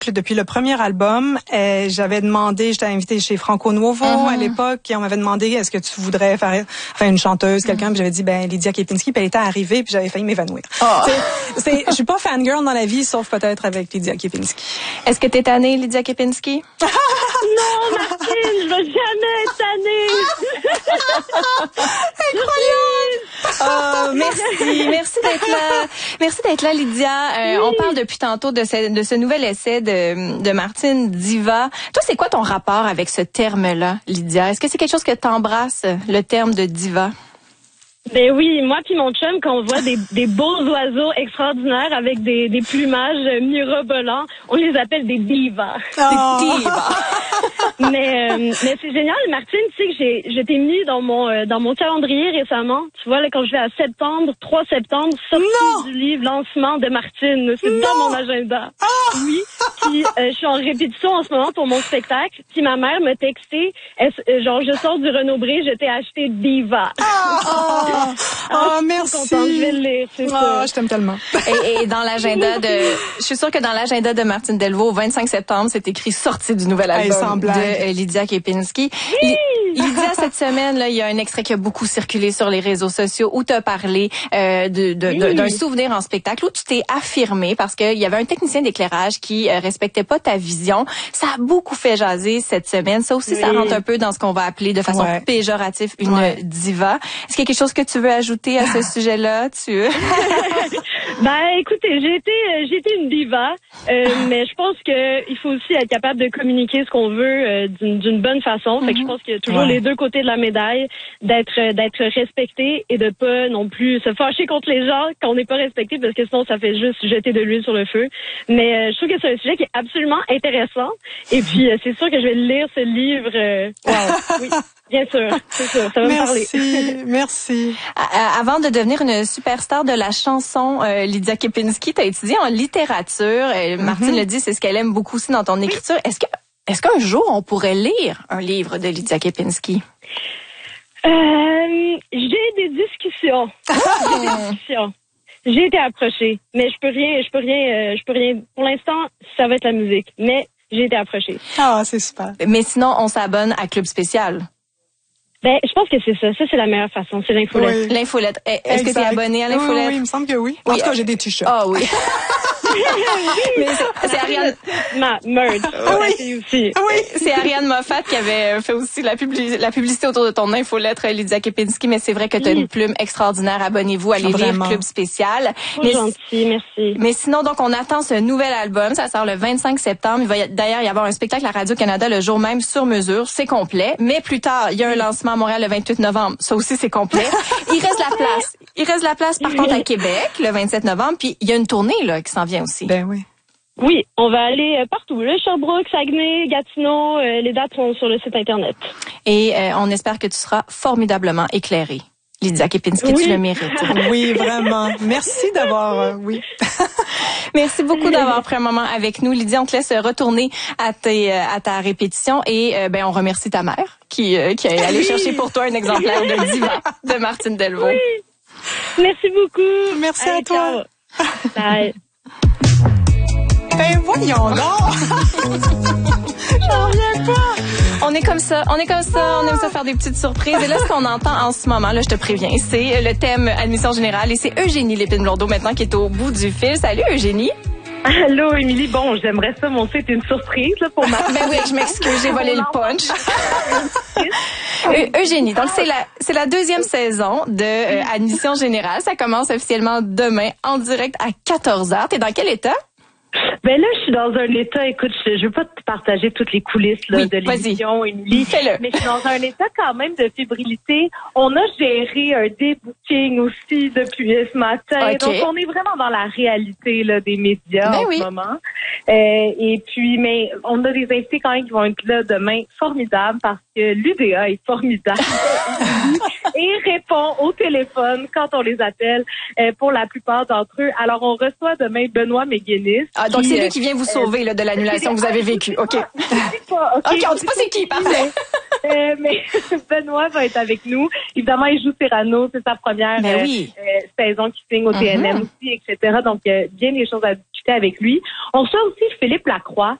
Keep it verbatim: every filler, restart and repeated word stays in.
Depuis le premier album, euh, j'avais demandé, j'étais invitée chez Franco Nuovo mm-hmm. à l'époque, et on m'avait demandé est-ce que tu voudrais faire, faire une chanteuse, quelqu'un, mm-hmm. puis j'avais dit ben Lydia Kepinski, puis elle était arrivée, puis j'avais failli m'évanouir. Oh. C'est, c'est, je suis pas fangirl dans la vie, sauf peut-être avec Lydia Kepinski. Est-ce que t'es tannée, Lydia Kepinski? Non, Martine, je veux jamais être tannée. Incroyable. Oh, merci, merci d'être là, merci d'être là, Lydia. Euh, oui. On parle depuis tantôt de ce, de ce nouvel essai de, de Martine Diva. Toi, c'est quoi ton rapport avec ce terme-là, Lydia? Est-ce que c'est quelque chose que t'embrasses, le terme de diva? Ben oui, moi puis mon chum, quand on voit des, des beaux oiseaux extraordinaires avec des, des plumages mirobolants, on les appelle des divas. Oh. Des divas. mais euh, mais c'est génial, Martine, tu sais que j'ai je t'ai mis dans mon euh, dans mon calendrier récemment. Tu vois là, quand je vais à septembre, trois septembre, sortie du livre lancement de Martine, c'est non. dans mon agenda. Oh. Oui. Puis euh, je suis en répétition en ce moment pour mon spectacle. Puis ma mère m'a texté, genre je sors du Renaud-Bré, je t'ai acheté Diva. Oh. Oh, ah, oh merci. Contente, je vais le lire, c'est oh, ça. Je t'aime tellement. Et, et dans l'agenda de, je suis sûre que dans l'agenda de Martine Delvaux, au vingt-cinq septembre, c'est écrit sortie du nouvel album hey, de Lydia Kepinski. Oui! Lydia, cette semaine, là, il y a un extrait qui a beaucoup circulé sur les réseaux sociaux où tu as parlé euh, de, de, oui. de, d'un souvenir en spectacle où tu t'es affirmé parce qu'il y avait un technicien d'éclairage qui euh, respectait pas ta vision. Ça a beaucoup fait jaser cette semaine. Ça aussi, oui. ça rentre un peu dans ce qu'on va appeler de façon ouais. péjorative une ouais. diva. Est-ce qu'il y a quelque chose que tu veux ajouter à ce sujet-là? Tu Ben, écoutez, j'ai été, j'ai été une diva, euh, mais je pense que il faut aussi être capable de communiquer ce qu'on veut euh, d'une, d'une bonne façon. Mm-hmm. Fait que je pense qu'il y a toujours ouais. les deux côtés de la médaille, d'être, d'être respecté et de pas non plus se fâcher contre les gens quand on n'est pas respecté, parce que sinon ça fait juste jeter de l'huile sur le feu. Mais euh, je trouve que c'est un sujet qui est absolument intéressant. Et puis euh, c'est sûr que je vais lire ce livre. Euh, wow, oui. Bien sûr, c'est sûr, ça va merci, me parler. Merci, merci. Avant de devenir une superstar de la chanson, euh, Lydia Kepinski, tu as étudié en littérature. Euh, Martine mm-hmm. le dit, c'est ce qu'elle aime beaucoup aussi dans ton écriture. Est-ce que, est-ce qu'un jour on pourrait lire un livre de Lydia Kepinski? Euh, j'ai des discussions. j'ai des discussions. J'ai été approchée, mais je peux rien, je peux rien, euh, je peux rien. Pour l'instant, ça va être la musique, mais j'ai été approchée. Ah, c'est super. Mais sinon, on s'abonne à Club Spécial. Ben, je pense que c'est ça. Ça, c'est la meilleure façon. C'est l'infolette. Oui. L'infolette. Est-ce exact. que tu es abonné à l'infolette? Oui, oui, il me semble que oui. En oui. tout cas, j'ai des t-shirts. Ah oui. Mais c'est, c'est Ariane. Ma merge. Ah oui. Aussi. Oui. C'est Ariane Moffat qui avait fait aussi la, publi- la publicité autour de ton infolettre, Lydia Kepinski. Mais c'est vrai que tu as oui. une plume extraordinaire. Abonnez-vous, allez lire Club Spécial. Trop mais, gentil, merci. Mais sinon, donc, on attend ce nouvel album. Ça sort le vingt-cinq septembre. Il va y, d'ailleurs y avoir un spectacle à Radio-Canada le jour même sur mesure. C'est complet. Mais plus tard, il y a un lancement à Montréal le vingt-huit novembre. Ça aussi, c'est complet. Il reste la place. Il reste la place, par contre, à Québec le vingt-sept novembre. Puis, il y a une tournée, là, qui s'en vient aussi. Ben oui. Oui, on va aller euh, partout. Le Sherbrooke, Saguenay, Gatineau, euh, les dates sont sur le site Internet. Et euh, on espère que tu seras formidablement éclairée. Lydia Kepinski, oui. tu le mérites. Oui, vraiment. Merci d'avoir... Euh, oui. Merci beaucoup d'avoir pris un moment avec nous. Lydia, on te laisse retourner à, tes, à ta répétition et euh, ben on remercie ta mère qui, euh, qui est allée oui. chercher pour toi un exemplaire de Diva de Martine Delvaux. Oui. Merci beaucoup. Merci Allez, à toi. Bye. Ben voyons donc! J'en reviens pas! On est comme ça, on est comme ça, on aime ça faire des petites surprises. Et là, ce qu'on entend en ce moment, là, je te préviens, c'est le thème admission générale et c'est Eugénie Lépine-Blondeau maintenant qui est au bout du fil. Salut Eugénie! Allô, Émilie. Bon, j'aimerais ça, mon site, une surprise là, pour ma... Ben oui, je m'excuse, j'ai volé le punch. euh, Eugénie, donc c'est la c'est la deuxième saison de euh, Admission Générale. Ça commence officiellement demain en direct à quatorze heures. T'es dans quel état? Ben là, je suis dans un état, écoute, je, je veux pas te partager toutes les coulisses là, oui, de l'émission, Émilie, mais je suis dans un état quand même de fébrilité. On a géré un débooking aussi depuis ce matin, okay. donc on est vraiment dans la réalité là, des médias ben en oui. ce moment. Euh, et puis, mais on a des invités quand même qui vont être là demain, formidables, parce que l'U D A est formidable et répond au téléphone quand on les appelle euh, pour la plupart d'entre eux. Alors, on reçoit demain Benoît McGuinness. Ah, donc c'est lui qui vient vous sauver là, de l'annulation que vous avez vécue. OK. Pas, okay. OK, on dit pas c'est qui, parfait. euh, mais Benoît va être avec nous. Évidemment, il joue Cyrano, c'est sa première ben oui. euh, euh, saison qui signe au T N M uh-huh. aussi, et cetera. Donc, il y a bien des choses à discuter avec lui. On reçoit aussi Philippe Lacroix.